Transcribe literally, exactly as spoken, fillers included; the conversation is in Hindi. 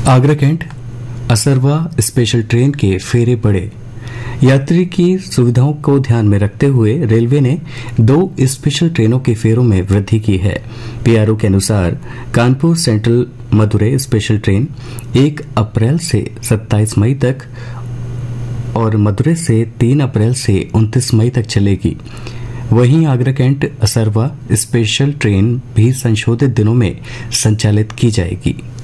Agra cantt Asarwa special train के फेरे बढ़े। यात्री की सुविधाओं को ध्यान में रखते हुए रेलवे ने दो स्पेशल ट्रेनों के फेरों में वृद्धि की है। पीआरओ के अनुसार Kanpur central Madurai special train एक अप्रैल से सत्ताईस मई तक और मदुरै से तीन अप्रैल से उनतीस मई तक चलेगी। वहीं Agra cantt Asarwa special train भी संशोधित दिनों में संचालित की जाएगी।